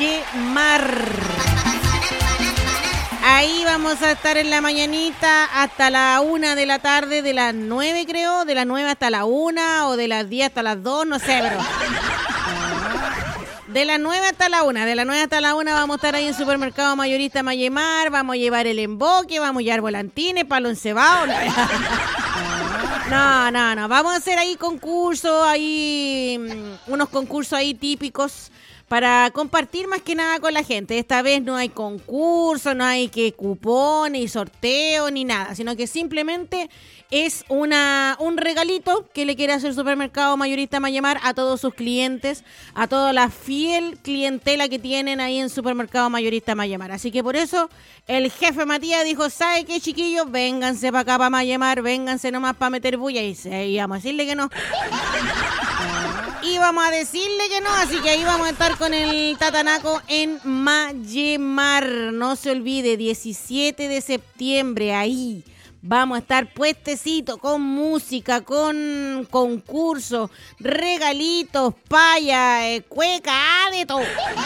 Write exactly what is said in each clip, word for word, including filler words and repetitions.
Mayemar. Ahí vamos a estar en la mañanita hasta la una de la tarde, de las nueve creo, de las nueve hasta la una o de las diez hasta las dos, no sé, pero... De las nueve hasta la una, de las nueve hasta la una vamos a estar ahí en Supermercado Mayorista Mayemar, vamos a llevar el emboque, vamos a llevar volantines, palo encebado. No, no, no, vamos a hacer ahí concursos, ahí unos concursos ahí típicos para compartir más que nada con la gente. Esta vez no hay concurso, no hay que cupón, ni sorteo, ni nada, sino que simplemente es una un regalito que le quiere hacer Supermercado Mayorista Mayemar a todos sus clientes, a toda la fiel clientela que tienen ahí en Supermercado Mayorista Mayemar. Así que por eso el jefe Matías dijo, ¿sabe qué, chiquillos? Vénganse para acá, para Mayemar, vénganse nomás para meter bulla. Y íbamos a decirle que no. Íbamos a decirle que no, así que ahí vamos a estar con el Tatanaco en Mayemar. No se olvide, diecisiete de septiembre, ahí. Vamos a estar puestecito con música, con concursos, regalitos, paya, eh, cueca, de todo.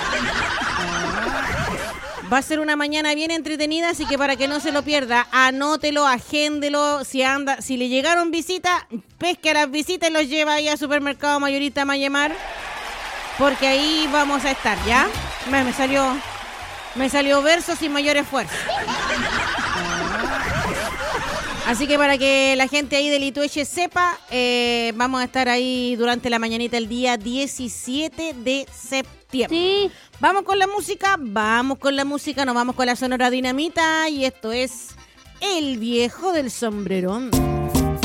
Va a ser una mañana bien entretenida, así que para que no se lo pierda, anótelo, agéndelo. Si anda, si le llegaron visitas, pesque a las visitas y los lleva ahí a Supermercado Mayorista Mayemar, porque ahí vamos a estar, ¿ya? Me, me salió, me salió verso sin mayor esfuerzo. Así que para que la gente ahí de Litueche sepa, eh, vamos a estar ahí durante la mañanita el día diecisiete de septiembre. Sí. Vamos con la música, vamos con la música, nos vamos con la Sonora Dinamita y esto es El Viejo del Sombrerón.